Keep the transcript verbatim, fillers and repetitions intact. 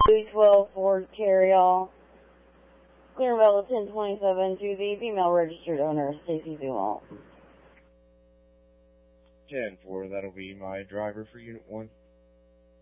Louis twelve Ford Carryall. Clear Bell ten twenty-seven to the female registered owner, Stacy Dumont. ten four, that'll be my driver for Unit one.